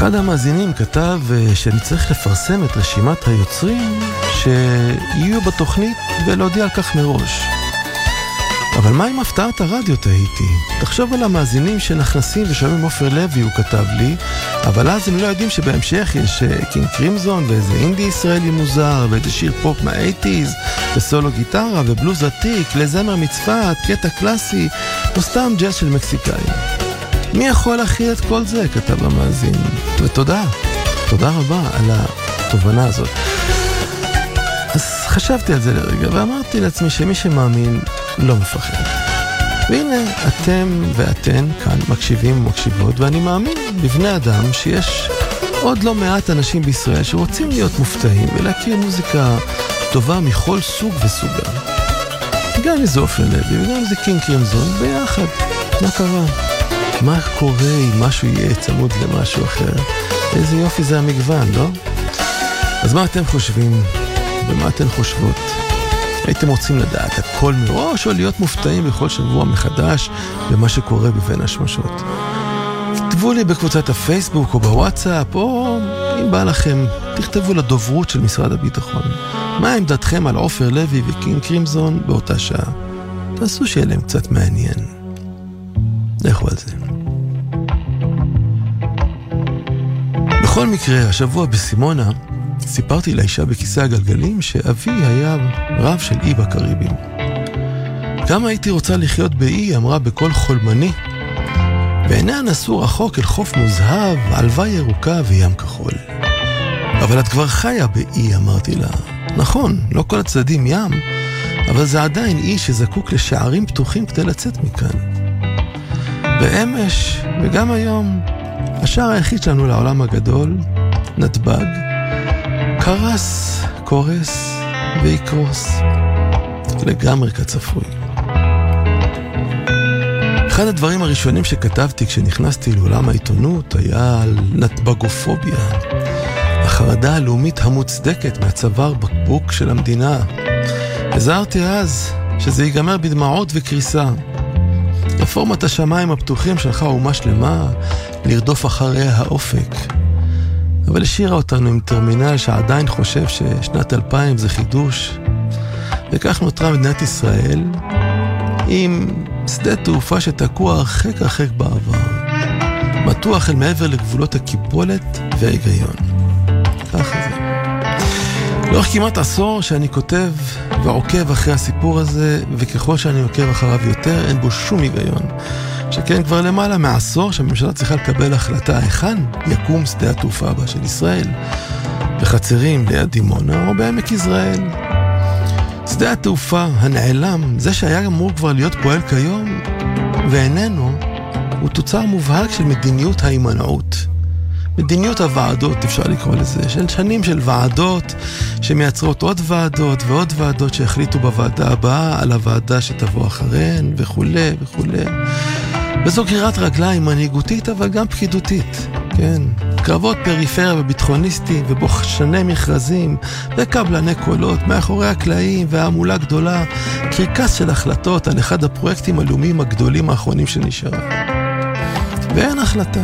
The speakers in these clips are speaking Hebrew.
אחד המאזינים כתב שאני צריך לפרסם את רשימת היוצרים שיהיו בתוכנית ולהודיע על כך מראש. אבל מה עם הפתעת הרדיו תהיתי? תחשוב על המאזינים שנכנסים ושומעים עופר לוי, הוא כתב לי, אבל אז הם לא יודעים שבהמשך יש קינג קרימזון ואיזה אינדי ישראלי מוזר ואיזה שיר פופ מה-80s וסולו גיטרה ובלוז עתיק, לזמר מצפת, קטע קלאסי או סתם ג'אז של מקסיקאים. מי יכול להכיל את כל זה? כתב המאזין. ותודה, תודה רבה על התובנה הזאת. אז חשבתי על זה לרגע ואמרתי לעצמי שמי שמאמין לא מפחד. והנה אתם ואתן כאן מקשיבים ומקשיבות, ואני מאמין בבני אדם שיש עוד לא מעט אנשים בישראל שרוצים להיות מופתעים ולהכיר מוזיקה טובה מכל סוג וסוגה. גם איזה עופר לוי וגם איזה קינג קרימזון ביחד. מה קרה? מה קורה אם משהו יהיה צמוד למשהו אחר? איזה יופי זה המגוון, לא? אז מה אתם חושבים? ומה אתן חושבות? הייתם רוצים לדעת הכל מראש או להיות מופתעים בכל שבוע מחדש במה שקורה בבין השמשות? תכתבו לי בקבוצת הפייסבוק או בוואטסאפ, או אם בא לכם תכתבו לדוברות של משרד הביטחון מה עמדתכם על עופר לוי וקינג קרימזון באותה שעה. תעשו שיהיה להם קצת מעניין. לכו על זה. בכל מקרה, השבוע בסימונה סיפרתי לאישה בכיסא הגלגלים שאבי היה רב של אי בקריבים. כמה הייתי רוצה לחיות באי, אמרה בקול חולמני, ועיניה נסעו רחוק אל חוף מוזהב, עלווה ירוקה וים כחול. אבל את כבר חיה באי, אמרתי לה. נכון, לא כל הצדדים ים, אבל זה עדיין אי שזקוק לשערים פתוחים כדי לצאת מכאן. ואמש, וגם היום, השער היחיד שלנו לעולם הגדול, נתב"ג, קרס, קורס ויקרוס, לגמרי כצפוי. אחד הדברים הראשונים שכתבתי כשנכנסתי לעולם העיתונות היה על נתב"גופוביה, החרדה הלאומית המוצדקת מהצוואר בקבוק של המדינה. הזהרתי אז שזה ייגמר בדמעות וקריסה. רפורמת השמיים הפתוחים שלחה אומה שלמה לרדוף אחריה האופק. אבל השאירה אותנו עם טרמינל שעדיין חושב ששנת 2000 זה חידוש. וכך נותרה מדינת ישראל עם שדה תעופה שתקוע הרחק הרחק בעבר. מתוח אל מעבר לגבולות הקיבולת וההיגיון. ככה זה. לאורך כמעט עשור שאני כותב ועוקב אחרי הסיפור הזה, וככל שאני עוקב אחריו יותר, אין בו שום היגיון. שכן כבר למעלה מעשור שהממשלה צריכה לקבל החלטה היכן יקום שדה התעופה הבא של ישראל, בחצרים ליד דימונה או בעמק יזרעאל. שדה התעופה הנעלם, זה שהיה אמור כבר להיות פועל כיום ואיננו, הוא תוצר מובהק של מדיניות ההימנעות. מדיניות הוועדות, אפשר לקרוא לזה, של שנים של ועדות שמייצרות עוד ועדות ועוד ועדות שהחליטו בוועדה הבאה על הוועדה שתבוא אחריהן וכו' וכו'. וזו גרירת רגליים מנהיגותית אבל גם פקידותית, כן. קרבות פריפריה וביטחוניסטים ובוחשני מכרזים וקבלני קולות מאחורי הקלעים והעמולה גדולה, קרקס של החלטות על אחד הפרויקטים הלאומיים הגדולים האחרונים שנשארה. ואין החלטה.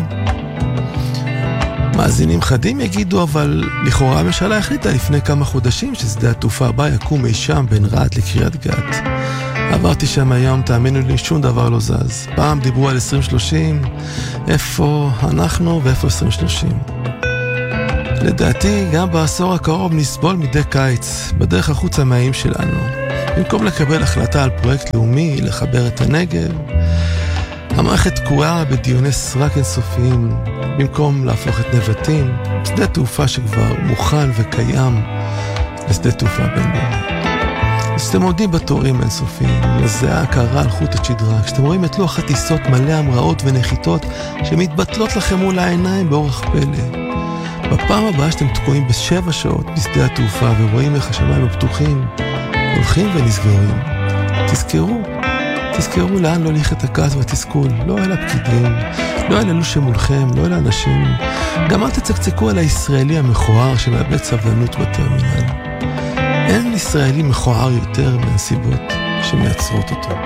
מאזינים חדים יגידו, אבל לכאורה הממשלה החליטה לפני כמה חודשים ששדה התעופה הבא יקום אי שם בין רהט לקריית גת. עברתי שם היום, תאמינו לי, שום דבר לא זז. פעם דיברו על 2030, איפה אנחנו ואיפה 2030. לדעתי, גם בעשור הקרוב נסבול מדי קיץ, בדרך החוצה מהאיים שלנו. במקום לקבל החלטה על פרויקט לאומי, לחבר את הנגב, המערכת תקועה בדיוני סרק אינסופיים, במקום להפוך את נבטים, שדה תעופה שכבר מוכן וקיים לשדה תעופה בינלאומי. כשאתם עומדים בתורים אינסופיים, לזיעה הקרה על חוט השדרה, כשאתם רואים את לוח הטיסות מלא המראות ונחיתות שמתבטלות לכם מול העיניים באורח פלא. בפעם הבאה שאתם תקועים ב7 שעות בשדה התעופה ורואים איך השמיים הפתוחים הולכים ונסגרים, תזכרו לאן לא הוליך את הכעס והתסכול, לא אל הפקידים, לא אל אלו שמולכם, לא אל האנשים. גם אל תצקצקו על הישראלי המכוער שמאבד סבלנות בטרמינל. אין ישראלי מכוער יותר מהסיבות שמייצרות אותו.